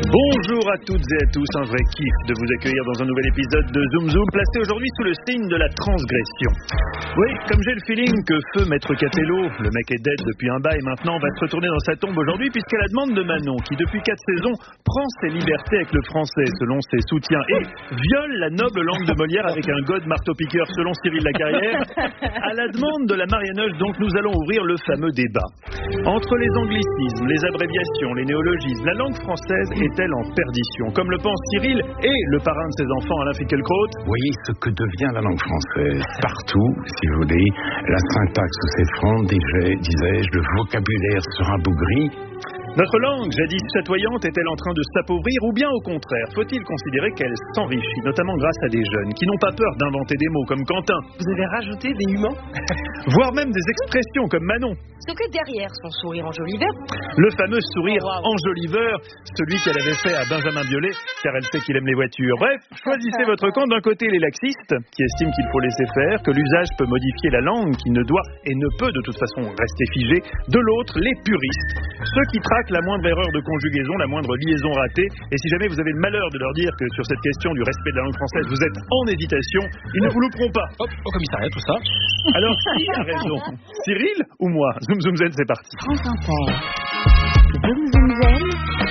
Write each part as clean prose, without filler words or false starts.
Bonjour à toutes et à tous, un vrai kiff de vous accueillir dans un nouvel épisode de Zoom Zoom, placé aujourd'hui sous le signe de la transgression. Oui, comme j'ai le feeling que feu Maître Catello, le mec est dead depuis un bail maintenant, va se retourner dans sa tombe aujourd'hui, puisqu'à la demande de Manon, qui depuis 4 saisons prend ses libertés avec le français selon ses soutiens et viole la noble langue de Molière avec un god marteau-piqueur selon Cyril Lacarrière, à la demande de la Marianneuse, donc nous allons ouvrir le fameux débat. Entre les anglicismes, les abréviations, les néologismes, la langue française est-elle en perdition, comme le pense Cyril et le parrain de ses enfants, Alain Finkielkraut? Voyez ce que devient la langue française. Partout, si vous voulez, la syntaxe s'effondre, disais-je, le vocabulaire se rabougrit. Notre langue, jadis chatoyante, est-elle en train de s'appauvrir ou bien au contraire, faut-il considérer qu'elle s'enrichit, notamment grâce à des jeunes qui n'ont pas peur d'inventer des mots comme Quentin? Vous avez rajouté des humains Voire même des expressions comme Manon. Ce que derrière son sourire enjoliveur, le fameux sourire enjoliveur, celui qu'elle avait fait à Benjamin Biolay, car elle sait qu'il aime les voitures. Bref, choisissez votre camp. D'un côté, les laxistes, qui estiment qu'il faut laisser faire, que l'usage peut modifier la langue, qui ne doit et ne peut de toute façon rester figée. De l'autre, les puristes, ceux qui traquent la moindre erreur de conjugaison, la moindre liaison ratée. Et si jamais vous avez le malheur de leur dire que sur cette question du respect de la langue française, vous êtes en hésitation, ils ne vous louperont pas. Hop, au commissariat, tout ça. Alors, qui a raison, Cyril ou moi? Zoom Zoom Zen, c'est parti. France Inter. Zoom Zoom Zen.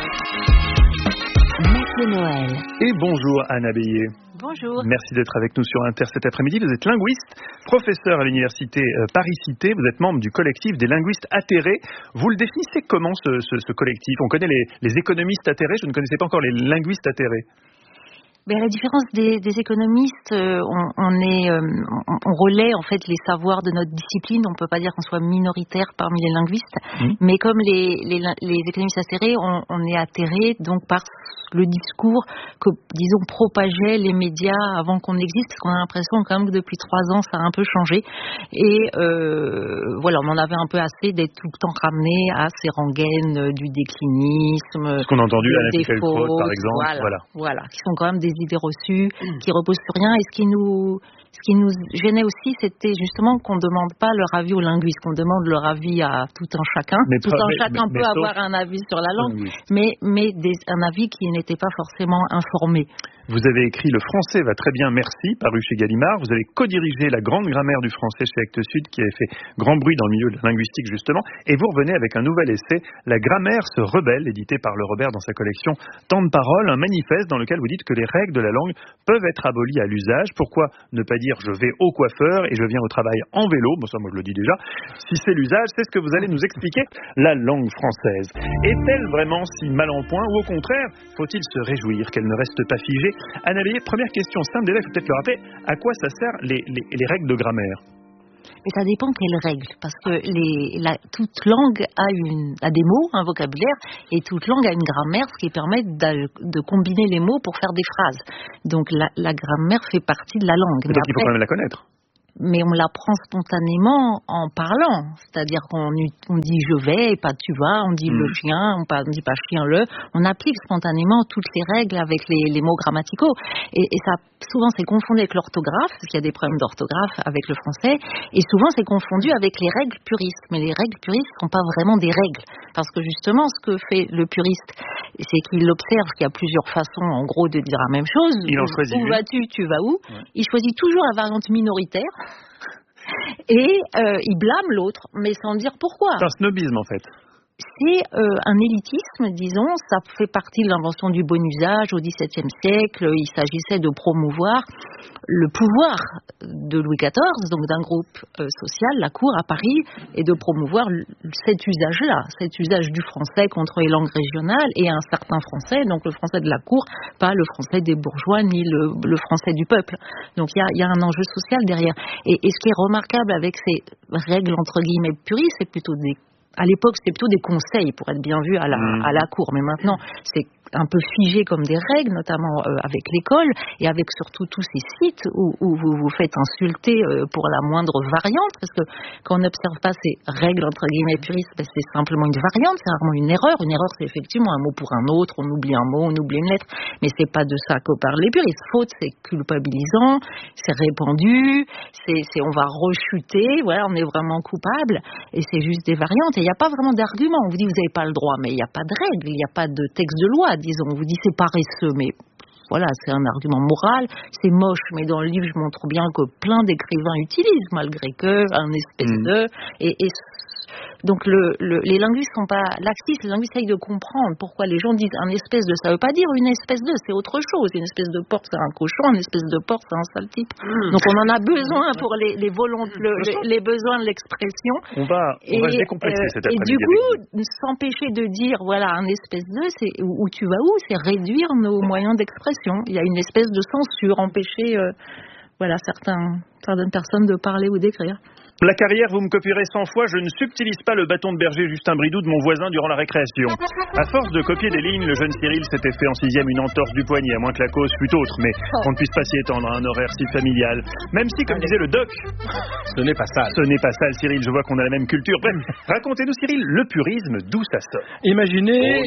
Mathieu Noël. Et bonjour Anna Bélier. Bonjour. Merci d'être avec nous sur Inter cet après-midi. Vous êtes linguiste, professeur à l'université Paris-Cité. Vous êtes membre du collectif des linguistes atterrés. Vous le définissez comment ce collectif? On connaît les économistes atterrés, je ne connaissais pas encore les linguistes atterrés. Ben, la différence des économistes, on relaie en fait les savoirs de notre discipline. On ne peut pas dire qu'on soit minoritaire parmi les linguistes, mais comme les économistes atterrés, on est atterrés donc par le discours que, disons, propageaient les médias avant qu'on existe, parce qu'on a l'impression quand même que depuis 3 ans, ça a un peu changé. Et voilà, on en avait un peu assez d'être tout le temps ramené à ces rengaines du déclinisme. Ce qu'on a entendu à la Finkielkraut, par exemple. Voilà, qui sont quand même des idées reçues, qui reposent sur rien. Et ce qui nous gênait aussi, c'était justement qu'on ne demande pas leur avis aux linguistes, qu'on demande leur avis à tout un chacun. Tout un chacun peut avoir un avis sur la langue, mais un avis qui n'était pas forcément informé. Vous avez écrit Le français va très bien, merci, paru chez Gallimard. Vous avez co-dirigé la grande grammaire du français chez Actes Sud, qui avait fait grand bruit dans le milieu linguistique, justement. Et vous revenez avec un nouvel essai, La grammaire se rebelle, édité par Le Robert dans sa collection Temps de parole, un manifeste dans lequel vous dites que les règles de la langue peuvent être abolies à l'usage. Pourquoi ne pas dire je vais au coiffeur et je viens au travail en vélo? Bon, ça, moi, je le dis déjà. Si c'est l'usage, c'est ce que vous allez nous expliquer. La langue française est-elle vraiment si mal en point, ou au contraire, faut-il se réjouir qu'elle ne reste pas figée? Anna Bélier, première question simple, déjà il faut peut-être le rappeler, à quoi ça sert les règles de grammaire? Mais ça dépend quelles règles, parce que toute langue a des mots, un vocabulaire, et toute langue a une grammaire, ce qui permet de combiner les mots pour faire des phrases. Donc la grammaire fait partie de la langue. Donc il faut quand même la connaître. Mais on l'apprend spontanément en parlant. C'est-à-dire qu'on dit je vais et pas tu vas, on dit le chien, on dit pas chien le. On applique spontanément toutes les règles avec les mots grammaticaux. Et ça, souvent c'est confondu avec l'orthographe, parce qu'il y a des problèmes d'orthographe avec le français. Et souvent c'est confondu avec les règles puristes. Mais les règles puristes ne sont pas vraiment des règles. Parce que justement, ce que fait le puriste, c'est qu'il observe qu'il y a plusieurs façons, en gros, de dire la même chose. Il en choisit où vas-tu, tu vas où? Ouais. Il choisit toujours la variante minoritaire. Et il blâme l'autre, mais sans dire pourquoi. C'est un snobisme en fait. C'est un élitisme, disons, ça fait partie de l'invention du bon usage au XVIIe siècle. Il s'agissait de promouvoir le pouvoir de Louis XIV, donc d'un groupe social, la cour à Paris, et de promouvoir cet usage-là, cet usage du français contre les langues régionales et un certain français, donc le français de la cour, pas le français des bourgeois ni le français du peuple. Donc il y a un enjeu social derrière. Et ce qui est remarquable avec ces règles entre guillemets puristes, c'est plutôt à l'époque, c'était plutôt des conseils pour être bien vu à la cour. Mais maintenant, c'est un peu figé comme des règles, notamment avec l'école et avec surtout tous ces sites où vous vous faites insulter pour la moindre variante, parce que quand on n'observe pas ces règles entre guillemets puristes, ben c'est simplement une variante, c'est rarement une erreur. Une erreur, c'est effectivement un mot pour un autre, on oublie un mot, on oublie une lettre, mais c'est pas de ça que parlent les puristes. Faute, c'est culpabilisant, c'est répandu, c'est on va rechuter, voilà, on est vraiment coupable, et c'est juste des variantes, et il n'y a pas vraiment d'argument. On vous dit vous n'avez pas le droit, mais il n'y a pas de règle, il n'y a pas de texte de loi disons. On vous dit c'est paresseux, mais voilà, c'est un argument moral. C'est moche, mais dans le livre, je montre bien que plein d'écrivains utilisent, malgré que, un espèce de... Donc les linguistes sont pas laxistes, les linguistes essayent de comprendre pourquoi les gens disent un espèce de, ça veut pas dire une espèce de, c'est autre chose. Une espèce de porc c'est un cochon, une espèce de porc c'est un sale type. Donc on en a besoin pour les besoins de l'expression. On va se décomplexer cet après-midi. Et du coup, s'empêcher de dire voilà un espèce de, c'est où tu vas où, c'est réduire nos moyens d'expression. Il y a une espèce de censure, empêcher certaines personnes de parler ou d'écrire. La carrière, vous me copierez 100 fois, je ne subtilise pas le bâton de berger Justin Bridou de mon voisin durant la récréation. À force de copier des lignes, le jeune Cyril s'était fait en 6e une entorse du poignet, à moins que la cause fût autre, mais on ne puisse pas s'y étendre à un horaire si familial. Même si, comme disait le doc, ce n'est pas sale. Ce n'est pas sale, Cyril, je vois qu'on a la même culture. Bref, racontez-nous, Cyril, le purisme, d'où ça sort. Imaginez...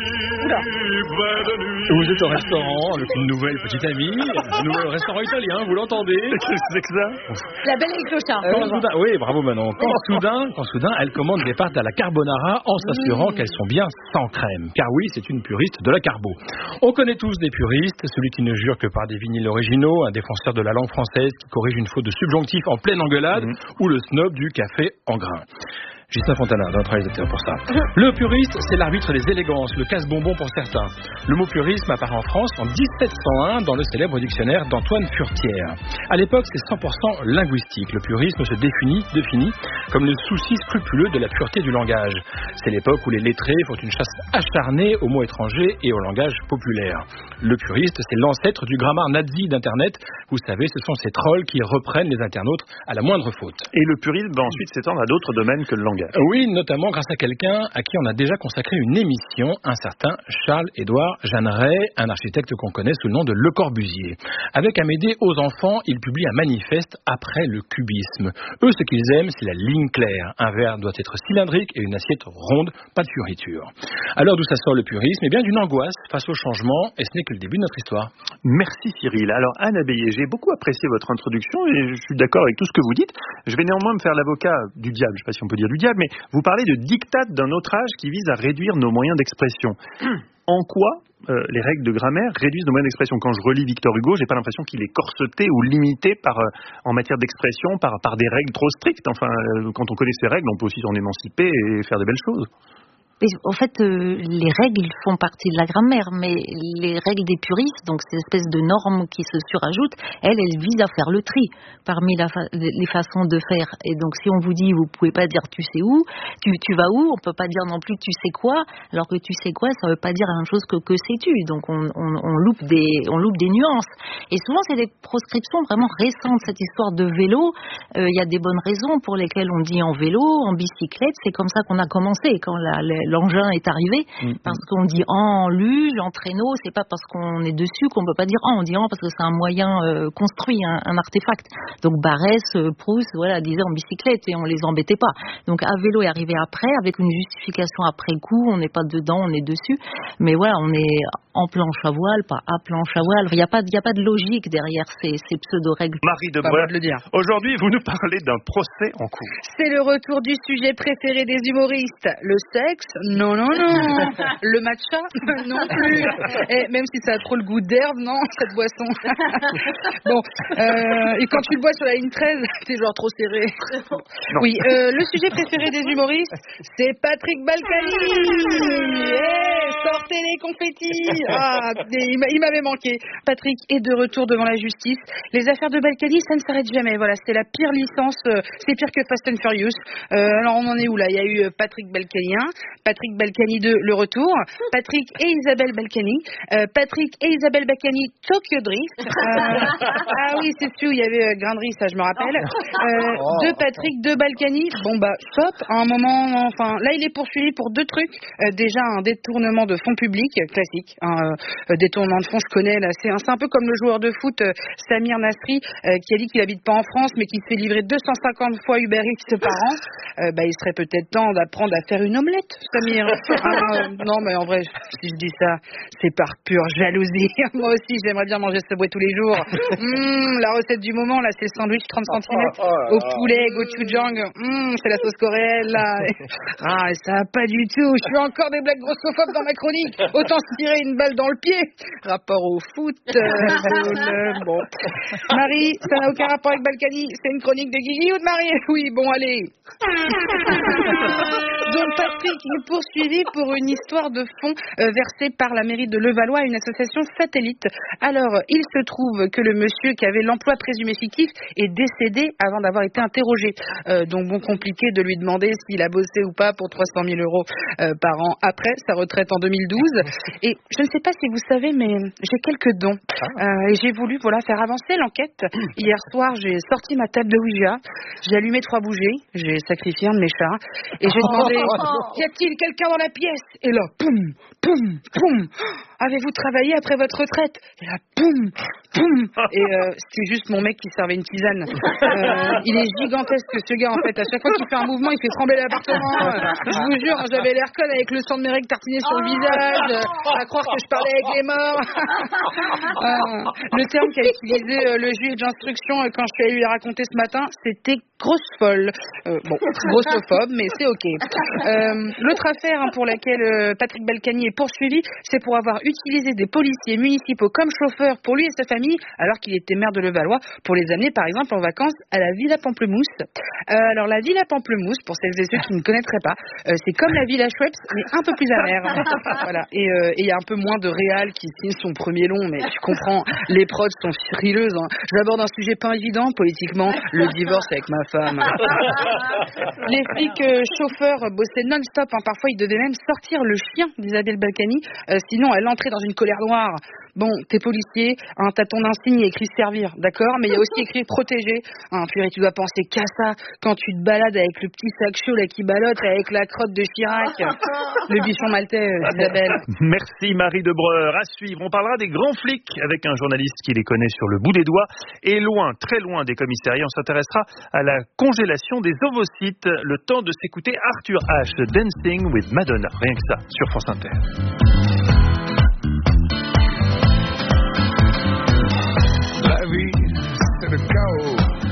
Vous êtes au restaurant avec une nouvelle petite amie, un nouvel restaurant italien, vous l'entendez? Qu'est-ce que c'est que ça? La Belle et le Clochard. Oui, bravo Manon. Quand soudain, elle commande des pâtes à la carbonara en s'assurant qu'elles sont bien sans crème. Car oui, c'est une puriste de la carbo. On connaît tous des puristes, celui qui ne jure que par des vinyles originaux, un défenseur de la langue française qui corrige une faute de subjonctif en pleine engueulade, ou le snob du café en grains. Justin Fontana, dans un réalisateur pour ça. Le puriste, c'est l'arbitre des élégances, le casse-bonbon pour certains. Le mot purisme apparaît en France en 1701 dans le célèbre dictionnaire d'Antoine Furtière. À l'époque, c'est 100% linguistique. Le purisme se définit comme le souci scrupuleux de la pureté du langage. C'est l'époque où les lettrés font une chasse acharnée aux mots étrangers et au langage populaire. Le puriste, c'est l'ancêtre du grammar nazi d'Internet. Vous savez, ce sont ces trolls qui reprennent les internautes à la moindre faute. Et le purisme va ensuite s'étendre à d'autres domaines que le langage. Oui, notamment grâce à quelqu'un à qui on a déjà consacré une émission, un certain Charles-Édouard Jeanneret, un architecte qu'on connaît sous le nom de Le Corbusier. Avec Amédée aux enfants, il publie un manifeste après le cubisme. Eux, ce qu'ils aiment, c'est la ligne claire. Un verre doit être cylindrique et une assiette ronde, pas de fioritures. Alors d'où ça sort le purisme? Eh bien d'une angoisse face au changement, et ce n'est que le début de notre histoire. Merci Cyril. Alors Anne Abéillé, j'ai beaucoup apprécié votre introduction et je suis d'accord avec tout ce que vous dites. Je vais néanmoins me faire l'avocat du diable, je ne sais pas si on peut dire du diable, mais vous parlez de diktat d'un autre âge qui vise à réduire nos moyens d'expression. En quoi les règles de grammaire réduisent nos moyens d'expression? Quand je relis Victor Hugo, j'ai pas l'impression qu'il est corseté ou limité en matière d'expression par des règles trop strictes. Enfin, quand on connaît ces règles, on peut aussi s'en émanciper et faire des belles choses. Mais en fait, les règles font partie de la grammaire, mais les règles des puristes, donc ces espèces de normes qui se surajoutent, elles visent à faire le tri parmi les façons de faire. Et donc, si on vous dit, vous pouvez pas dire tu sais où, tu vas où, on peut pas dire non plus tu sais quoi, alors que tu sais quoi, ça veut pas dire la même chose que sais-tu. Donc, on loupe des nuances. Et souvent, c'est des proscriptions vraiment récentes. Cette histoire de vélo, il y a des bonnes raisons pour lesquelles on dit en vélo, en bicyclette. C'est comme ça qu'on a commencé quand l'engin est arrivé, parce qu'on dit en luge, en traîneau, c'est pas parce qu'on est dessus qu'on peut pas dire on dit parce que c'est un moyen construit, un artefact. Donc Barès, Proust, disaient en bicyclette et on les embêtait pas. Donc à vélo est arrivé après, avec une justification après coup, on n'est pas dedans, on est dessus. Mais voilà, on est en planche à voile, pas à planche à voile. Il n'y a pas de logique derrière ces pseudo-règles. Marie Debreuil, aujourd'hui, vous nous parlez d'un procès en cours. C'est le retour du sujet préféré des humoristes, le sexe. Non. Le matcha. Non plus. Et même si ça a trop le goût d'herbe, non, cette boisson. Bon. Et quand tu le bois sur la ligne 13, t'es genre trop serré. Non. Oui. Le sujet préféré des humoristes, c'est Patrick Balkany. Sortez les confettis. Il m'avait manqué. Patrick est de retour devant la justice. Les affaires de Balkany, ça ne s'arrête jamais. Voilà, c'est la pire licence. C'est pire que Fast and Furious. Alors on en est où là? Il y a eu Patrick Balkany 1, Patrick Balkany 2, le retour, Patrick et Isabelle Balkany, Patrick et Isabelle Balkany, Tokyo Drift. Ah oui, c'est sûr, il y avait Grindry, ça je me rappelle. Deux Patrick, deux Balkany. Bon bah stop. À un moment, enfin là il est poursuivi pour deux trucs. Déjà un détournement de fonds publics classique. Détournement de fonds, je connais là. C'est un peu comme le joueur de foot Samir Nasri qui a dit qu'il habite pas en France mais qui se fait livrer 250 fois Uber Eats par an. Il serait peut-être temps d'apprendre à faire une omelette, Samir. Non, mais en vrai, si je dis ça, c'est par pure jalousie. Moi aussi, j'aimerais bien manger ce bouet tous les jours. La recette du moment, là, c'est le sandwich 30 cm au poulet, gochujang. C'est la sauce coréenne, là. Ça va pas du tout. Je fais encore des blagues grossophobes dans ma chronique. Autant se tirer une balle dans le pied. Rapport au foot. Bon. Marie, ça n'a aucun rapport avec Balkany. C'est une chronique de Guigui ou de Marie? Oui, bon, allez. Donc Patrick est poursuivi pour une histoire de fonds versée par la mairie de Levallois à une association satellite. Alors, il se trouve que le monsieur qui avait l'emploi présumé fictif est décédé avant d'avoir été interrogé. Donc bon, compliqué de lui demander s'il a bossé ou pas pour 300 000 euros par an après sa retraite en 2012. Et je ne sais pas si vous savez, mais j'ai quelques dons. Et j'ai voulu faire avancer l'enquête. Hier soir, j'ai sorti ma table de Ouija, j'ai allumé 3 bougies, j'ai sacrifié un de mes chats, et j'ai demandé y a-t-il quelqu'un dans la pièce? Et là, poum, poum, poum. Avez-vous travaillé après votre retraite? Et là, poum, poum. Et c'est juste mon mec qui servait une tisane. Il est gigantesque ce gars en fait. À chaque fois qu'il fait un mouvement, il fait trembler l'appartement. Je vous jure, j'avais l'air conne avec le sang de mes règles tartiné sur le visage, à croire que je parlais avec les morts. Le terme qu'a utilisé le juge d'instruction quand je suis allée lui raconter ce matin, c'était grosse folle. Grossophobe, mais c'est ok. L'autre affaire pour laquelle Patrick Balkany est poursuivi, c'est pour avoir utilisé des policiers municipaux comme chauffeurs pour lui et sa famille, alors qu'il était maire de Levallois, pour les amener par exemple en vacances à la Villa Pamplemousse. Alors la Villa Pamplemousse, pour celles et ceux qui ne connaîtraient pas, c'est comme la Villa Schweppes, mais un peu plus amère. Voilà. Et il y a un peu moins de réal qui signe son premier long, mais tu comprends, les prods sont frileuses. J'aborde un sujet pas évident politiquement, le divorce avec ma femme. Les flics chauffeurs bossaient non-stop, parfois ils devaient même sortir le chien d'Isabelle Balkany, sinon elle entrait dans une colère noire. Bon, t'es policier, t'as ton insigne écrit servir, d'accord, mais il y a aussi écrit protéger. Purée, tu dois penser qu'à ça quand tu te balades avec le petit sac chaud là qui ballotte avec la crotte de Chirac, le bichon maltais, Isabelle. Merci Marie Debreur. À suivre, on parlera des grands flics avec un journaliste qui les connaît sur le bout des doigts. Et loin, très loin des commissariats, on s'intéressera à la congélation des ovocytes. Le temps de s'écouter Arthur H. Dancing with Madonna. Rien que ça, sur France Inter.